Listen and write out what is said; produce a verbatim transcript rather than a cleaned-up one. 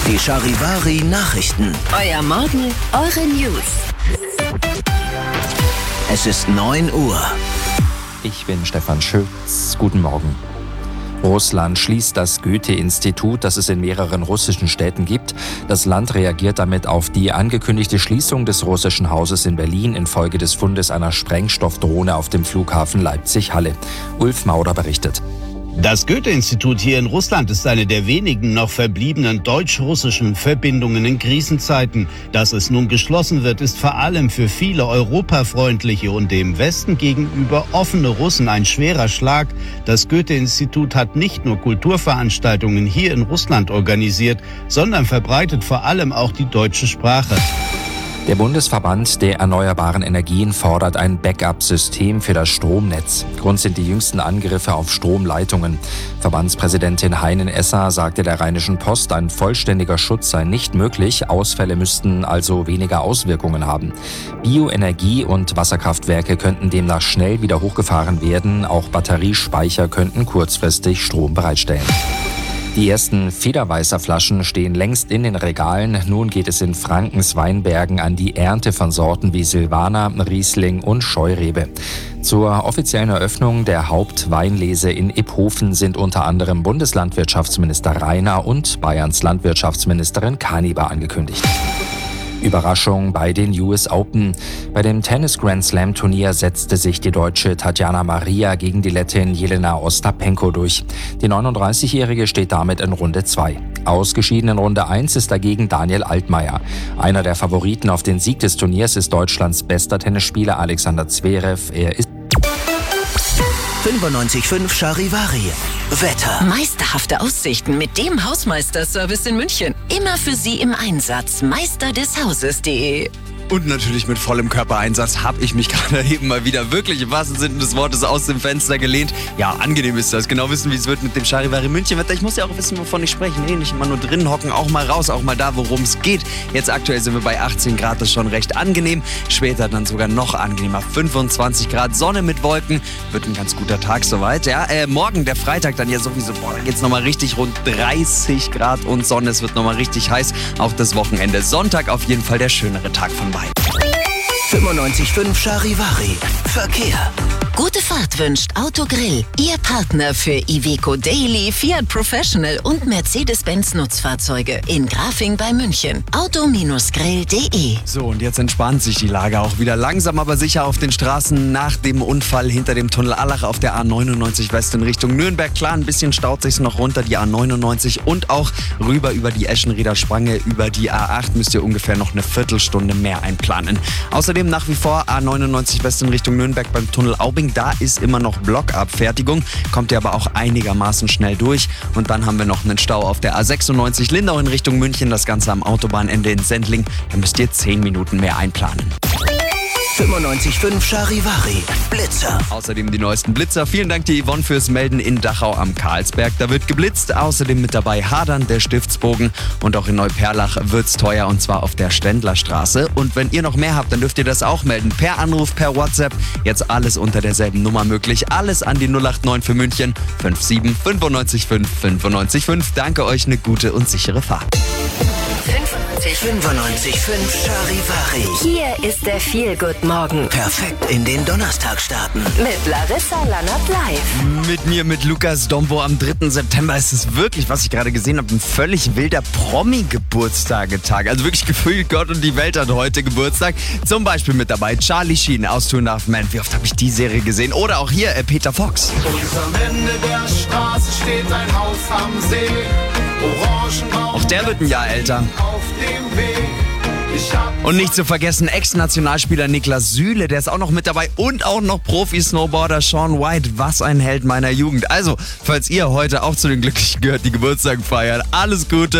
Die Charivari Nachrichten. Euer Morgen, eure News. Es ist neun Uhr. Ich bin Stefan Schütz. Guten Morgen. Russland schließt das Goethe-Institut, das es in mehreren russischen Städten gibt. Das Land reagiert damit auf die angekündigte Schließung des russischen Hauses in Berlin infolge des Fundes einer Sprengstoffdrohne auf dem Flughafen Leipzig-Halle. Ulf Mauder berichtet. Das Goethe-Institut hier in Russland ist eine der wenigen noch verbliebenen deutsch-russischen Verbindungen in Krisenzeiten. Dass es nun geschlossen wird, ist vor allem für viele europafreundliche und dem Westen gegenüber offene Russen ein schwerer Schlag. Das Goethe-Institut hat nicht nur Kulturveranstaltungen hier in Russland organisiert, sondern verbreitet vor allem auch die deutsche Sprache. Der Bundesverband der erneuerbaren Energien fordert ein Backup-System für das Stromnetz. Grund sind die jüngsten Angriffe auf Stromleitungen. Verbandspräsidentin Heinen-Esser sagte der Rheinischen Post, ein vollständiger Schutz sei nicht möglich. Ausfälle müssten also weniger Auswirkungen haben. Bioenergie- und Wasserkraftwerke könnten demnach schnell wieder hochgefahren werden. Auch Batteriespeicher könnten kurzfristig Strom bereitstellen. Die ersten Federweißer Flaschen stehen längst in den Regalen. Nun geht es in Frankens Weinbergen an die Ernte von Sorten wie Silvaner, Riesling und Scheurebe. Zur offiziellen Eröffnung der Hauptweinlese in Iphofen sind unter anderem Bundeslandwirtschaftsminister Rainer und Bayerns Landwirtschaftsministerin Kaniber angekündigt. Überraschung bei den U S Open. Bei dem Tennis-Grand-Slam-Turnier setzte sich die Deutsche Tatjana Maria gegen die Lettin Jelena Ostapenko durch. Die neununddreißigjährige steht damit in Runde zwei. Ausgeschieden in Runde eins ist dagegen Daniel Altmaier. Einer der Favoriten auf den Sieg des Turniers ist Deutschlands bester Tennisspieler Alexander Zverev. Er ist fünfundneunzig Komma fünf Charivari. Wetter. Meisterhafte Aussichten mit dem Hausmeister-Service in München. Immer für Sie im Einsatz. Meister des Hauses punkt de. Und natürlich mit vollem Körpereinsatz habe ich mich gerade eben mal wieder wirklich im wahrsten Sinne des Wortes aus dem Fenster gelehnt. Ja, angenehm ist das. Genau wissen, wie es wird mit dem Charivari München Wetter. Ich muss ja auch wissen, wovon ich spreche. Nee, nicht immer nur drinnen hocken, auch mal raus, auch mal da, worum es geht. Jetzt aktuell sind wir bei achtzehn Grad, das ist schon recht angenehm. Später dann sogar noch angenehmer. fünfundzwanzig Grad, Sonne mit Wolken. Wird ein ganz guter Tag soweit. Ja, äh, morgen, der Freitag, dann ja sowieso, boah, da geht's nochmal richtig rund dreißig Grad und Sonne. Es wird nochmal richtig heiß. Auch das Wochenende. Sonntag auf jeden Fall der schönere Tag von beiden. fünfundneunzig Komma fünf Charivari. Verkehr. Gute Fahrt wünscht Autogrill. Ihr Partner für Iveco Daily, Fiat Professional und Mercedes-Benz Nutzfahrzeuge. In Grafing bei München. auto grill punkt de. So, und jetzt entspannt sich die Lage auch wieder langsam, aber sicher auf den Straßen nach dem Unfall hinter dem Tunnel Allach auf der A neunundneunzig West in Richtung Nürnberg. Klar, ein bisschen staut sich's noch runter, die A neunundneunzig und auch rüber über die Eschenrieder Spange, über die A acht müsst ihr ungefähr noch eine Viertelstunde mehr einplanen. Außerdem nach wie vor A neunundneunzig West in Richtung Nürnberg beim Tunnel Aubing. Da ist immer noch Blockabfertigung, kommt ihr aber auch einigermaßen schnell durch. Und dann haben wir noch einen Stau auf der A sechsundneunzig Lindau in Richtung München, das Ganze am Autobahnende in Sendling. Da müsst ihr zehn Minuten mehr einplanen. fünfundneunzig Komma fünf Charivari. Blitzer. Außerdem die neuesten Blitzer. Vielen Dank dir, Yvonne, fürs Melden in Dachau am Karlsberg. Da wird geblitzt. Außerdem mit dabei Hadern, der Stiftsbogen. Und auch in Neuperlach wird's teuer, und zwar auf der Ständlerstraße. Und wenn ihr noch mehr habt, dann dürft ihr das auch melden. Per Anruf, per WhatsApp. Jetzt alles unter derselben Nummer möglich. Alles an die null acht neun für München. fünf sieben fünfundneunzig fünf fünfundneunzig fünf. Danke euch, eine gute und sichere Fahrt. fünfundneunzig Komma fünf Charivari. Hier ist der Feel-Good-Morgen. Perfekt in den Donnerstag starten. Mit Larissa Lannert live. Mit mir, mit Lukas Dombo am dritten September ist es wirklich, was ich gerade gesehen habe, ein völlig wilder Promi-Geburtstagetag. Also wirklich gefühlt Gott und die Welt hat heute Geburtstag. Zum Beispiel mit dabei Charlie Sheen aus Two and a Half Men. Wie oft habe ich die Serie gesehen? Oder auch hier äh, Peter Fox. Und am Ende der Straße steht ein Haus am See. Orangenbaum. Auch der wird ein Jahr älter. Auf dem Weg. Und nicht zu vergessen, Ex-Nationalspieler Niklas Süle, der ist auch noch mit dabei. Und auch noch Profi-Snowboarder Shaun White. Was ein Held meiner Jugend. Also, falls ihr heute auch zu den Glücklichen gehört, die Geburtstag feiern, alles Gute.